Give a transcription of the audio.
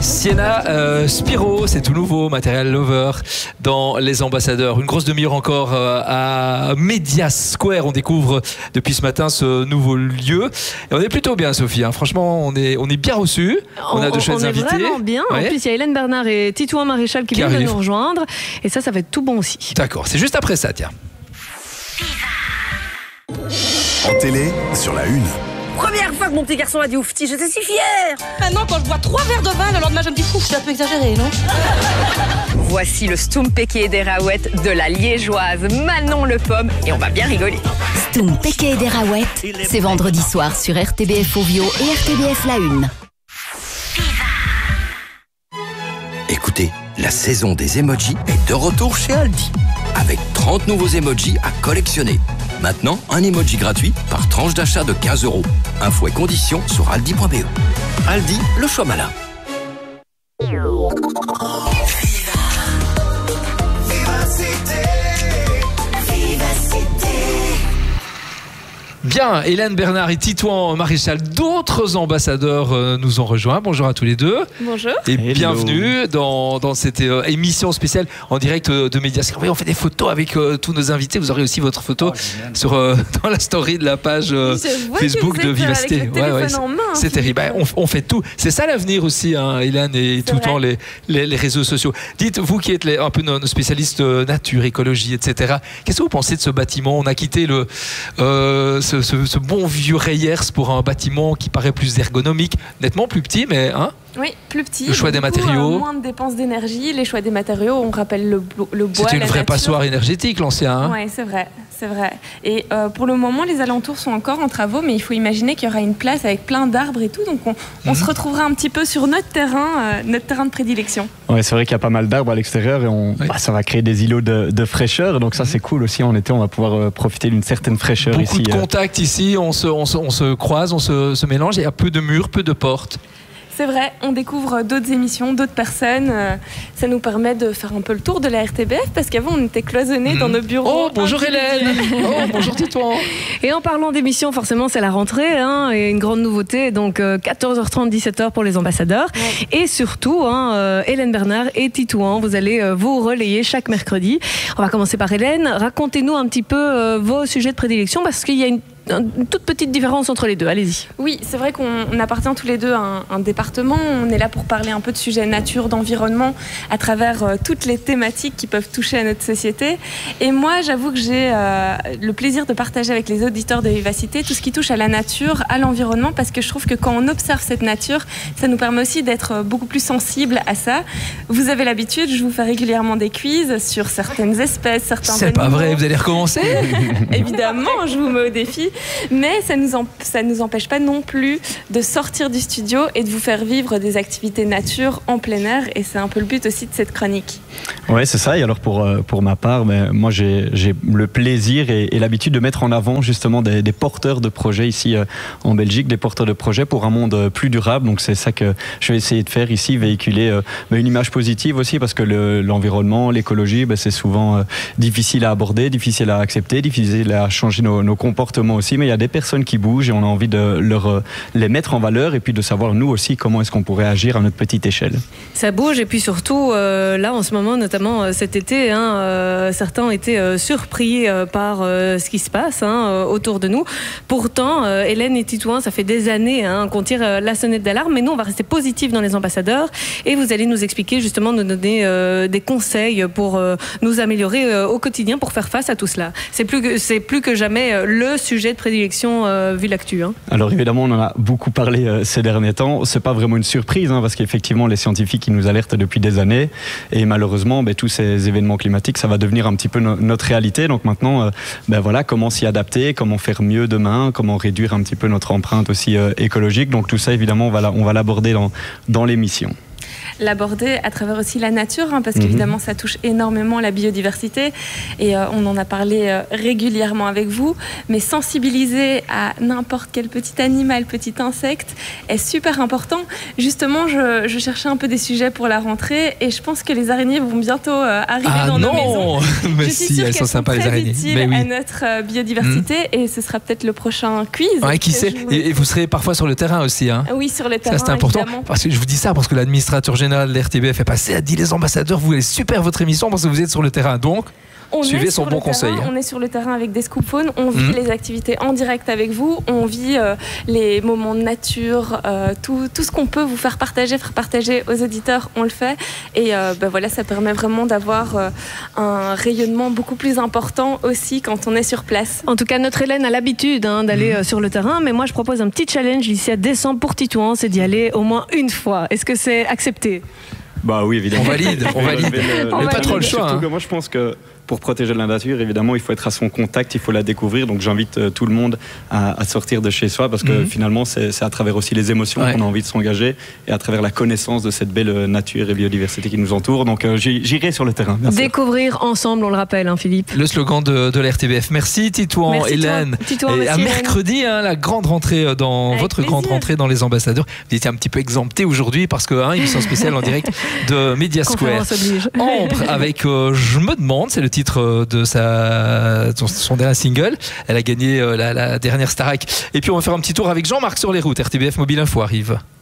Sienna Spiro, c'est tout nouveau, Material Lover dans Les Ambassadeurs. Une grosse demi-heure encore à Media Square. On découvre depuis ce matin ce nouveau lieu. Et on est plutôt bien, Sophie. Hein. Franchement, on est bien reçus. On a de chouettes invités. On est vraiment bien. Ouais. En plus, il y a Hélène Bernard et Titouan Maréchal qui viennent de nous rejoindre. Et ça va être tout bon aussi. D'accord, c'est juste après ça, tiens. En télé, sur la une. Première fois que mon petit garçon a dit oufti, j'étais si fière. Maintenant, quand je bois 3 verres de vin, le lendemain, je me dis ouf, c'est un peu exagéré, non? Voici le Stompeke des Raouettes de la liégeoise Manon Le Pomme et on va bien rigoler. Stompeke des Raouettes, c'est vendredi soir sur RTBF Ovio et RTBF La Une. Écoutez, la saison des emojis est de retour chez Aldi. Avec 30 nouveaux emojis à collectionner. Maintenant, un emoji gratuit par tranche d'achat de 15 €. Infos et conditions sur aldi.be. Aldi, le choix malin. Bien, Hélène Bernard et Titouan Maréchal, d'autres ambassadeurs nous ont rejoints. Bonjour à tous les deux. Bonjour. Et Hello. bienvenue dans cette émission spéciale en direct de Media Square. Oui, on fait des photos avec tous nos invités. Vous aurez aussi votre photo dans la story de la page Facebook de Vivacité. C'est terrible. On fait tout. C'est ça l'avenir aussi, hein, Hélène et Titouan, les réseaux sociaux. Dites, vous qui êtes un peu nos spécialistes nature, écologie, etc. Qu'est-ce que vous pensez de ce bâtiment? On a quitté ce bon vieux Reyers pour un bâtiment qui paraît plus ergonomique, nettement plus petit, mais hein. Oui, plus petit. Le choix des matériaux. Moins de dépenses d'énergie. Les choix des matériaux, on rappelle le bois. C'était une vraie passoire énergétique, l'ancien. Hein. Oui, c'est vrai. Et pour le moment, les alentours sont encore en travaux, mais il faut imaginer qu'il y aura une place avec plein d'arbres et tout. Donc on se retrouvera un petit peu sur notre terrain de prédilection. Ouais, c'est vrai qu'il y a pas mal d'arbres à l'extérieur et ça va créer des îlots de fraîcheur. Donc ça, c'est cool aussi. En été, on va pouvoir profiter d'une certaine fraîcheur. Beaucoup ici. De contacts ici, on se croise, on se mélange. Il y a peu de murs, peu de portes. C'est vrai, on découvre d'autres émissions, d'autres personnes. Ça nous permet de faire un peu le tour de la RTBF parce qu'avant on était cloisonnés dans nos bureaux. Oh, bonjour Hélène. Oh, bonjour Titouan. Et en parlant d'émissions, forcément c'est la rentrée et une grande nouveauté. Donc 14h30, 17h pour les ambassadeurs. Ouais. Et surtout, Hélène Bernard et Titouan, vous allez vous relayer chaque mercredi. On va commencer par Hélène. Racontez-nous un petit peu vos sujets de prédilection parce qu'il y a une toute petite différence entre les deux, allez-y. Oui, c'est vrai qu'on appartient tous les deux à un département. On est là pour parler un peu de sujets nature, d'environnement, à travers toutes les thématiques qui peuvent toucher à notre société. Et moi, j'avoue que j'ai le plaisir de partager avec les auditeurs de Vivacité tout ce qui touche à la nature, à l'environnement, parce que je trouve que quand on observe cette nature, ça nous permet aussi d'être beaucoup plus sensibles à ça. Vous avez l'habitude, je vous fais régulièrement des quiz sur certaines espèces, certains animaux. C'est pas vrai, vous allez recommencer? Évidemment, je vous mets au défi. Mais ça nous empêche pas non plus de sortir du studio et de vous faire vivre des activités nature en plein air. Et c'est un peu le but aussi de cette chronique. Ouais, c'est ça. Et alors pour ma part, moi j'ai le plaisir et l'habitude de mettre en avant justement des porteurs de projets ici en Belgique, des porteurs de projets pour un monde plus durable. Donc c'est ça que je vais essayer de faire ici, véhiculer une image positive aussi parce que l'environnement, l'écologie, c'est souvent difficile à aborder, difficile à accepter, difficile à changer nos comportements aussi. Mais il y a des personnes qui bougent et on a envie de les mettre en valeur et puis de savoir nous aussi comment est-ce qu'on pourrait agir à notre petite échelle. Ça bouge et puis surtout là en ce moment, notamment cet été, certains ont été surpris par ce qui se passe autour de nous. Pourtant, Hélène et Titouan, ça fait des années qu'on tire la sonnette d'alarme, mais nous on va rester positifs dans les ambassadeurs et vous allez nous expliquer justement, nous donner des conseils pour nous améliorer au quotidien pour faire face à tout cela. C'est plus que jamais le sujet de prédilection vu l'actu. Alors évidemment, on en a beaucoup parlé ces derniers temps. C'est pas vraiment une surprise parce qu'effectivement, les scientifiques ils nous alertent depuis des années et malheureusement, tous ces événements climatiques, ça va devenir un petit peu notre réalité. Donc maintenant, voilà, comment s'y adapter, comment faire mieux demain, comment réduire un petit peu notre empreinte aussi écologique. Donc tout ça, évidemment, on va l'aborder dans l'émission. l'aborder à travers aussi la nature, hein, parce qu'évidemment ça touche énormément la biodiversité et on en a parlé régulièrement avec vous, mais sensibiliser à n'importe quel petit animal, petit insecte est super important. Justement, je cherchais un peu des sujets pour la rentrée et je pense que les araignées vont bientôt arriver dans nos maisons. Mais si, elles sont sympas les araignées. Mais oui. À notre biodiversité et ce sera peut-être le prochain quiz. Ouais, qui sait. Et vous serez parfois sur le terrain aussi. Hein. Oui, sur le terrain. Ça, c'est important. Évidemment. Parce que je vous dis ça parce que l'administrateur général de l'RTBF est passé à dit les ambassadeurs, vous allez super votre émission parce que vous êtes sur le terrain. Donc, suivez son bon conseil. On est sur le terrain avec des Scoop Phones, on vit les activités en direct avec vous, on vit les moments de nature, tout ce qu'on peut vous faire partager aux auditeurs, on le fait. Et voilà, ça permet vraiment d'avoir un rayonnement beaucoup plus important aussi quand on est sur place. En tout cas, notre Hélène a l'habitude d'aller sur le terrain, mais moi je propose un petit challenge ici à décembre pour Titouan, c'est d'y aller au moins une fois. Est-ce que c'est accepté ? Bah oui, évidemment. On valide. On n'a pas trop le choix. Surtout que moi je pense que pour protéger la nature, évidemment, il faut être à son contact, il faut la découvrir. Donc j'invite tout le monde à sortir de chez soi parce que finalement, c'est à travers aussi les émotions qu'on a envie de s'engager et à travers la connaissance de cette belle nature et biodiversité qui nous entoure. Donc j'irai sur le terrain. Découvrir ensemble, on le rappelle, hein, Philippe. Le slogan de l'RTBF. Merci Titouan, Hélène. Et à mercredi, la grande rentrée grande rentrée dans les ambassadeurs. Vous étiez un petit peu exempté aujourd'hui parce que émission spéciale en direct de Media Square. Ambre avec Je me demande, c'est le titre de son dernier single. Elle a gagné la dernière Starac. Et puis on va faire un petit tour avec Jean-Marc sur les routes. RTBF Mobile Info arrive.